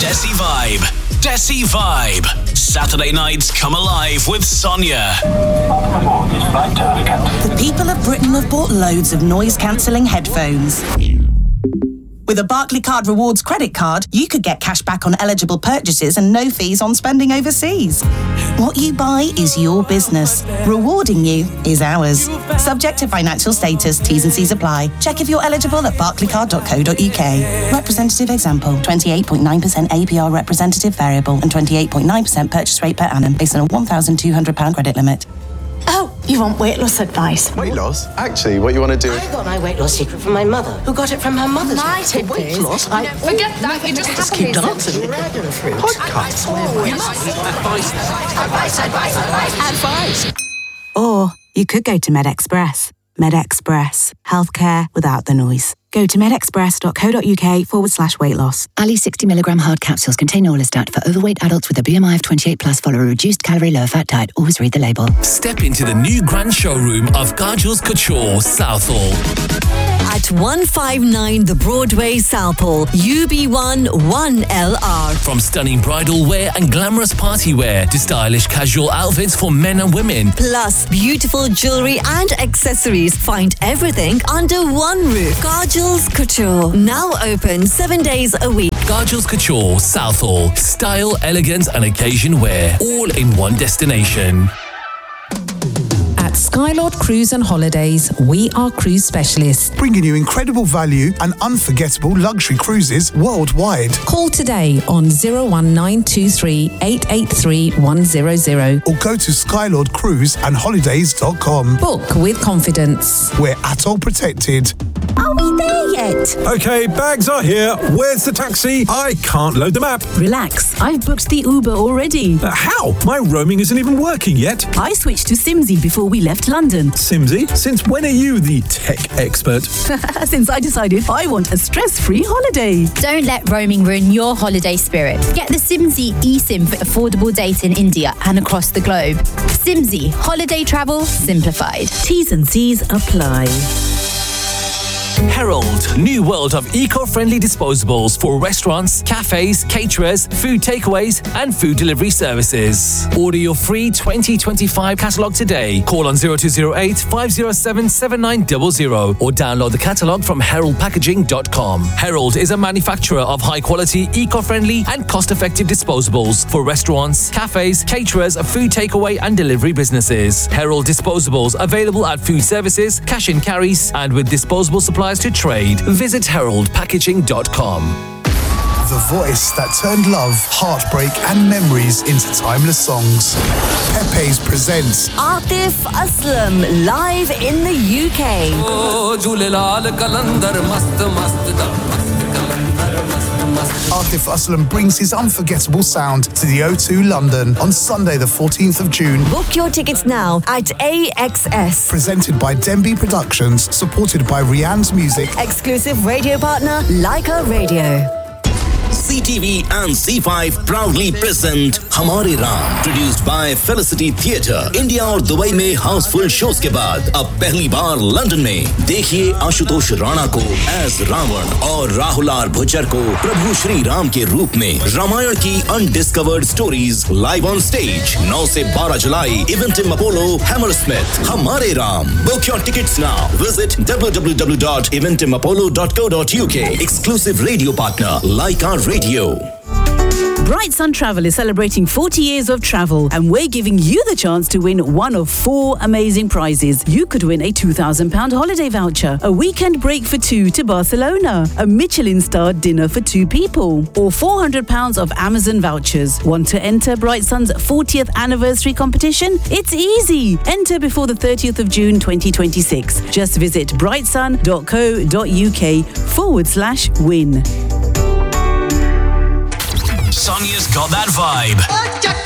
Desi Vibe. Desi Vibe. Saturday nights come alive with Sonia. The people of Britain have bought loads of noise-cancelling headphones. With a Barclaycard Rewards credit card, you could get cash back on eligible purchases and no fees on spending overseas. What you buy is your business. Rewarding you is ours. Subject to financial status, T's and C's apply. Check if you're eligible at barclaycard.co.uk. Representative example, 28.9% APR representative variable and 28.9% purchase rate per annum based on a £1,200 credit limit. Oh, you want weight loss advice? Weight loss? Actually, what you want to do... I got my weight loss secret from my mother, who got it from her mother's. My tip weight is... loss? Forget that, you just keep dancing. Dragon fruit. Podcast. Advice. Or you could go to MedExpress. MedExpress. Healthcare without the noise. Go to medexpress.co.uk/weight loss. Ali 60mg hard capsules contain orlistat for overweight adults with a BMI of 28+ follow a reduced calorie low fat diet. Always read the label. Step into the new grand showroom of Kajal's Couture, Southall. At 159 The Broadway, Southall, UB1 1LR. From stunning bridal wear and glamorous party wear to stylish casual outfits for men and women. Plus beautiful jewellery and accessories. Find everything under one roof. Kajal's Couture. Now open 7 days a week. Kajal's Couture, Southall. Style, elegance and occasion wear. All in one destination. At Skylord Cruise and Holidays, we are cruise specialists. Bringing you incredible value and unforgettable luxury cruises worldwide. Call today on 01923 883 100. Or go to skylordcruiseandholidays.com. Book with confidence. We're ATOL protected. Are we there yet? Okay, bags are here. Where's the taxi? I can't load the map. Relax, I've booked the Uber already. How? My roaming isn't even working yet. I switched to Simsy before we left London. Simsy? Since when are you the tech expert? Since I decided I want a stress-free holiday. Don't let roaming ruin your holiday spirit. Get the Simsy eSIM for affordable data in India and across the globe. Simsy, holiday travel simplified. T's and C's apply. Herald, new world of eco-friendly disposables for restaurants, cafes, caterers, food takeaways and food delivery services. Order your free 2025 catalogue today. Call on 0208 507 7900 or download the catalogue from heraldpackaging.com. Herald is a manufacturer of high-quality, eco-friendly and cost-effective disposables for restaurants, cafes, caterers, food takeaway and delivery businesses. Herald disposables available at food services, cash and carries and with disposable supplies to trade. Visit heraldpackaging.com. The voice that turned love, heartbreak and memories into timeless songs. Pepe's presents Atif Aslam live in the UK. Atif Aslam brings his unforgettable sound to the O2 London on Sunday the 14th of June. Book your tickets now at AXS. Presented by Denby Productions, supported by Rianne's Music. Exclusive radio partner, Leica Radio. CTV and C5 proudly present हमारे Ram, produced by Felicity Theatre. India और Dubai में Housefull shows के बाद अब पहली बार London में देखिए आशुतोष राणा को एज रावण और राहुल आर भुजर को प्रभु श्री राम के रूप में रामायण की undiscovered stories live on stage 9 से 12 जुलाई इवेंटिम अपोलो हैमरस्मिथ. हमारे Ram. Book your tickets now. Visit www.eventimapollo.co.uk. Exclusive radio partner Leica Radio. Bright Sun Travel is celebrating 40 years of travel and we're giving you the chance to win one of 4 amazing prizes. You could win a £2,000 holiday voucher, a weekend break for 2 to Barcelona, a Michelin-starred dinner for 2 people, or £400 of Amazon vouchers. Want to enter Bright Sun's 40th anniversary competition? It's easy. Enter before the 30th of June 2026. Just visit brightsun.co.uk/win. Sonia's got that vibe.